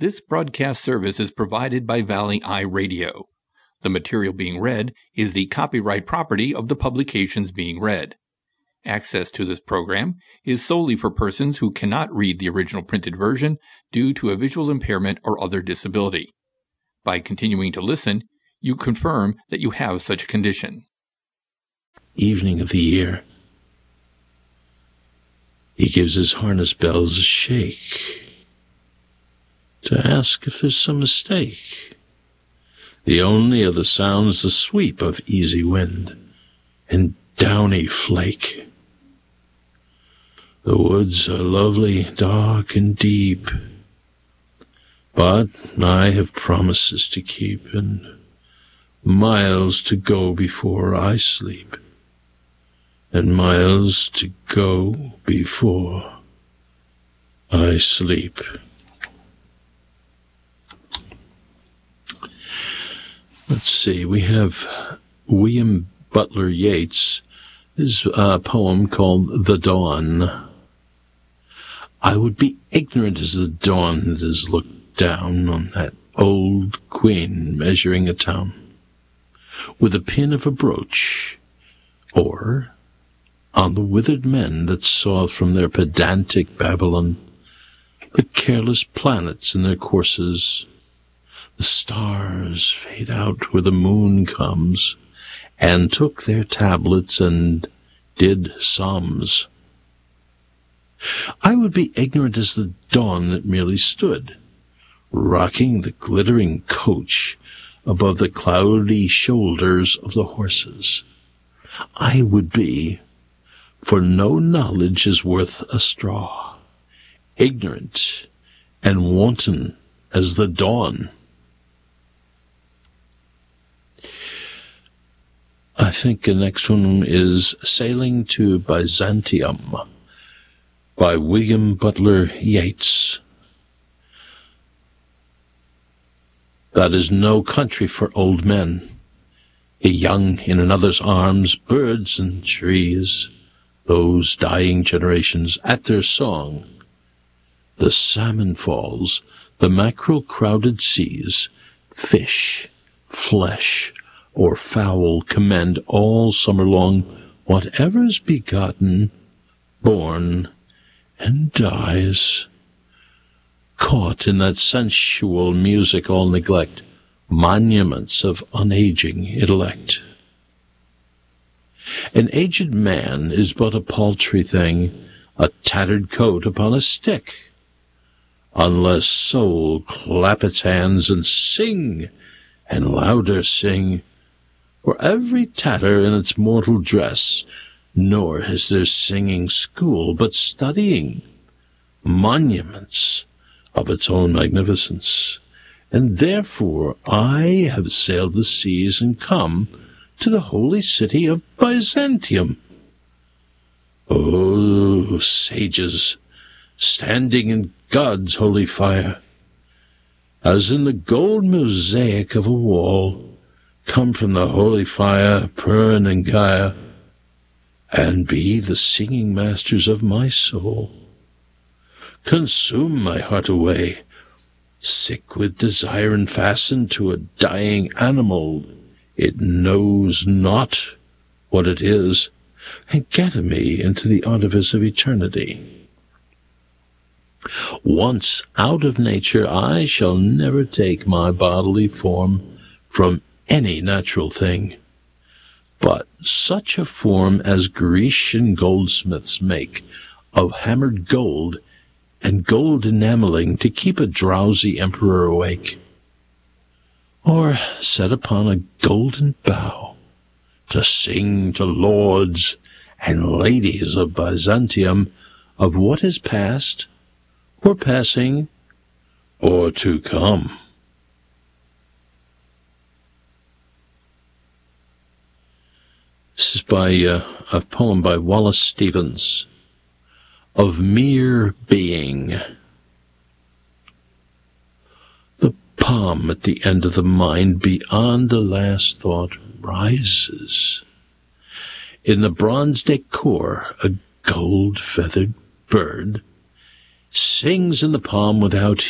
This broadcast service is provided by Valley Eye Radio. The material being read is the copyright property of the publications being read. Access to this program is solely for persons who cannot read the original printed version due to a visual impairment or other disability. By continuing to listen, you confirm that you have such a condition. Evening of the year. He gives his harness bells a shake to ask if there's some mistake. The only other sound's the sweep of easy wind and downy flake. The woods are lovely, dark and deep, but I have promises to keep and miles to go before I sleep, and miles to go before I sleep. Let's see, we have William Butler Yeats, his poem called The Dawn. I would be ignorant as the dawn that has looked down on that old queen measuring a town with a pin of a brooch, or on the withered men that saw from their pedantic Babylon the careless planets in their courses. The stars fade out where the moon comes, and took their tablets and did sums. I would be ignorant as the dawn that merely stood, rocking the glittering coach above the cloudy shoulders of the horses. I would be, for no knowledge is worth a straw, ignorant and wanton as the dawn. I think the next one is Sailing to Byzantium by William Butler Yeats. That is no country for old men, a young in another's arms, birds and trees, those dying generations at their song. The salmon falls, the mackerel-crowded seas, fish, flesh, or fowl commend all summer long whatever's begotten, born, and dies. Caught in that sensual music all neglect, monuments of unaging intellect. An aged man is but a paltry thing, a tattered coat upon a stick, unless soul clap its hands and sing, and louder sing, for every tatter in its mortal dress, nor is there singing school, but studying, monuments of its own magnificence. And therefore I have sailed the seas and come to the holy city of Byzantium. O sages, standing in God's holy fire, as in the gold mosaic of a wall, come from the holy fire, Pern and Gaia, and be the singing masters of my soul. Consume my heart away, sick with desire and fastened to a dying animal. It knows not what it is, and gather me into the artifice of eternity. Once out of nature, I shall never take my bodily form from any natural thing, but such a form as Grecian goldsmiths make of hammered gold and gold enameling to keep a drowsy emperor awake, or set upon a golden bough to sing to lords and ladies of Byzantium of what is past, or passing, or to come. This is by a poem by Wallace Stevens, Of Mere Being. The palm at the end of the mind beyond the last thought rises. In the bronze decor, a gold-feathered bird sings in the palm without